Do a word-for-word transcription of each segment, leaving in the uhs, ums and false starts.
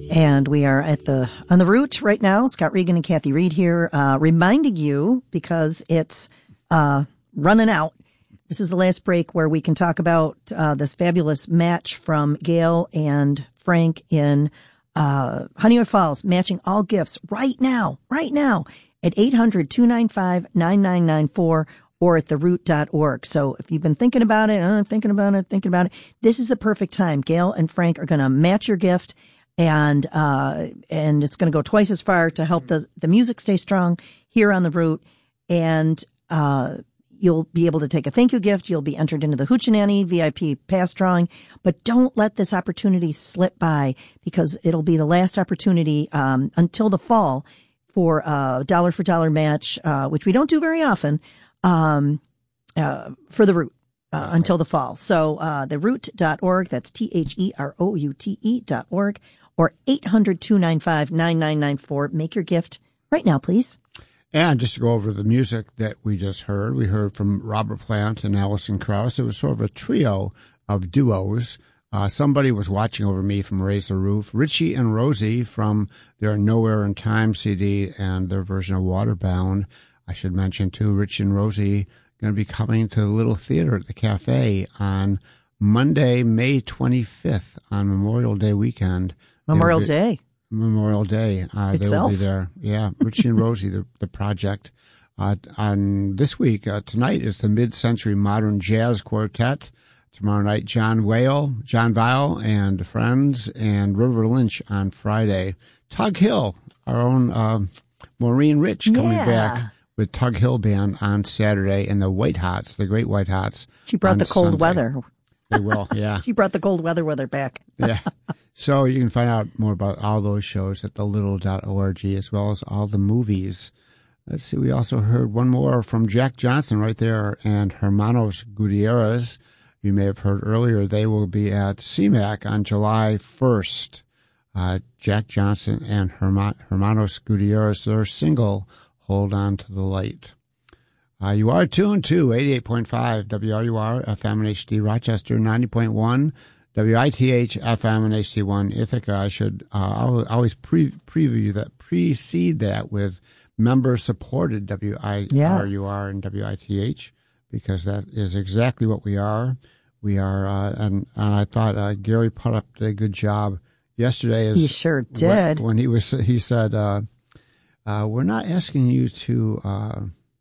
And we are at the on the route right now. Scott Regan and Kathy Reed here, uh, reminding you because it's uh, running out. This is the last break where we can talk about uh, this fabulous match from Gail and Frank in uh, Honeywood Falls, matching all gifts right now, right now at eight hundred, two nine five, nine nine nine four or at the root dot org. So if you've been thinking about it, uh, thinking about it, thinking about it, this is the perfect time. Gail and Frank are going to match your gift. And, uh, and it's going to go twice as far to help the, the music stay strong here on the route. And, uh, you'll be able to take a thank you gift. You'll be entered into the Hoochie V I P pass drawing, but don't let this opportunity slip by because it'll be the last opportunity, um, until the fall for a dollar for dollar match, uh, which we don't do very often, um, uh, for the route. Uh, until the fall. So, uh, the root dot org, that's T H E R O U T E dot org, or eight hundred, two nine five, nine nine nine four. Make your gift right now, please. And just to go over the music that we just heard, we heard from Robert Plant and Alison Krauss. It was sort of a trio of duos. Uh, somebody was watching over me from Raise the Roof. Richie and Rosie from their Nowhere in Time C D and their version of Waterbound. I should mention, too, Richie and Rosie going to be coming to the Little Theater at the Cafe on Monday, May twenty-fifth, on Memorial Day weekend. Memorial be, Day. Memorial Day. Uh, Itself. They will be there. Yeah, Richie and Rosie, the, the project. Uh, on this week, uh, tonight is the Mid-Century Modern Jazz Quartet. Tomorrow night, John Whale, John Vile and Friends, and River Lynch on Friday. Tug Hill, our own uh, Maureen Rich coming yeah. back with Tug Hill Band on Saturday, and the White Hots, the Great White Hots. She brought the cold Sunday. weather. They will, yeah. She brought the cold weather weather back. Yeah. So you can find out more about all those shows at the little dot org, as well as all the movies. Let's see, we also heard one more from Jack Johnson right there and Hermanos Gutierrez. You may have heard earlier, they will be at C MAC on July first. Uh, Jack Johnson and Herma- Hermanos Gutierrez, their single, Hold On to the Light. Uh, you are tuned to eighty-eight point five W R U R F M and H D Rochester, ninety point one W I T H F M and H D one Ithaca. I should uh, always pre- preview that, precede that with member-supported W I R U R yes. and W I T H, because that is exactly what we are. We are, uh, and, and I thought uh, Gary Putup did a good job yesterday. As he sure did. When, when he was, he said, uh, Uh, we're not asking you to uh,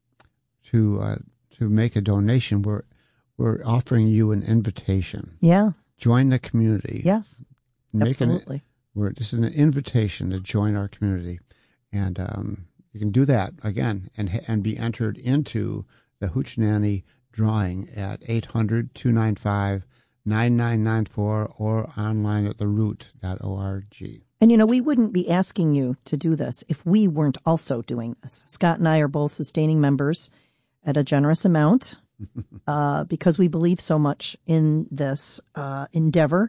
to uh, to make a donation. We're we're offering you an invitation. Yeah. Join the community. Yes. Make absolutely. An, we're this is an invitation to join our community, and um, you can do that again and and be entered into the Hoochie drawing at eight hundred, two nine five, nine nine nine four or online at the root dot org. And, you know, we wouldn't be asking you to do this if we weren't also doing this. Scott and I are both sustaining members at a generous amount uh, because we believe so much in this uh, endeavor.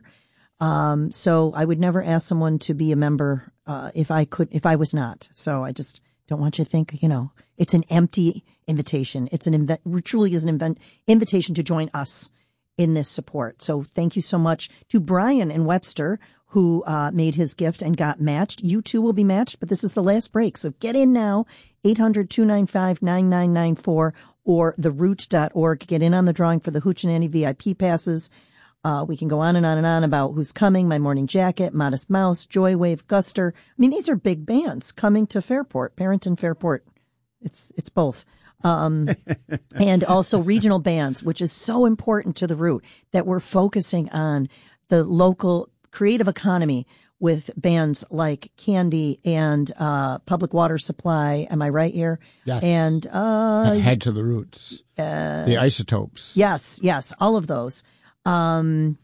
Um, so I would never ask someone to be a member uh, if I could, if I was not. So I just don't want you to think, you know, it's an empty invitation. It's an inv- truly is an invent- invitation to join us in this support. So thank you so much to Brian and Webster, who uh, made his gift and got matched. You too will be matched, but this is the last break. So get in now, eight hundred, two nine five, nine nine nine four or the root dot org. Get in on the drawing for the Hoochie V I P passes. Uh, we can go on and on and on about who's coming, My Morning Jacket, Modest Mouse, Joywave, Guster. I mean, these are big bands coming to Fairport, Barrington Fairport. It's, it's both. Um, and also regional bands, which is so important to the route that we're focusing on the local creative economy with bands like Candy and uh, Public Water Supply. Am I right here? Yes. And uh, Head to the Roots. Uh, the Isotopes. Yes, yes, all of those. Um,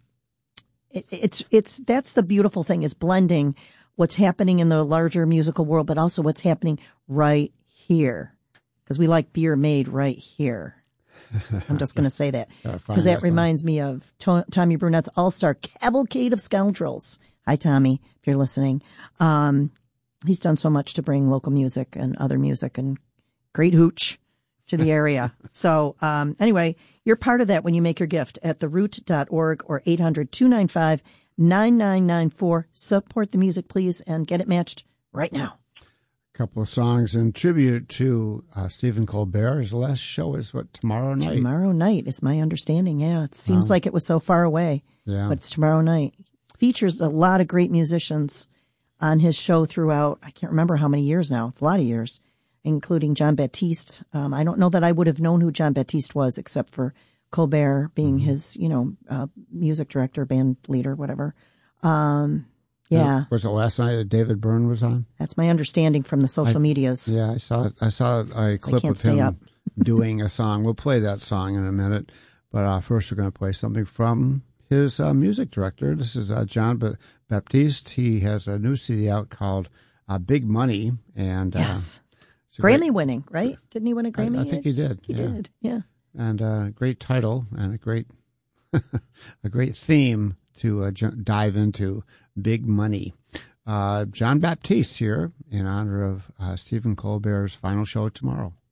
it, it's it's that's the beautiful thing is blending what's happening in the larger musical world, but also what's happening right here, because we like beer made right here. I'm just going to say that because that reminds me of to- Tommy Brunette's All-Star Cavalcade of Scoundrels. Hi, Tommy, if you're listening. Um, he's done so much to bring local music and other music and great hooch to the area. So um, anyway, you're part of that when you make your gift at the root dot org or eight hundred, two nine five, nine nine nine four. Support the music, please, and get it matched right now. A couple of songs in tribute to uh, Stephen Colbert. His last show is, what, tomorrow night? Tomorrow night is my understanding, yeah. It seems Wow. like it was so far away, Yeah. but it's tomorrow night. Features a lot of great musicians on his show throughout, I can't remember how many years now. It's a lot of years, including John Baptiste. Um, I don't know that I would have known who John Baptiste was except for Colbert being mm-hmm. his, you know, uh, music director, band leader, whatever. Um, yeah. Was it last night that David Byrne was on? That's my understanding from the social I, medias. Yeah, I saw I saw a clip of him up. doing a song. We'll play that song in a minute. But uh, first we're going to play something from his uh, music director. This is uh, John B- Baptiste. He has a new C D out called uh, Big Money. And, yes. Uh, Grammy great, winning, right? Didn't he win a Grammy? I, I think he did. He yeah. did, yeah. And a uh, great title and a great a great theme to uh, j- dive into, Big Money. Uh, John Baptiste here in honor of uh, Stephen Colbert's final show tomorrow.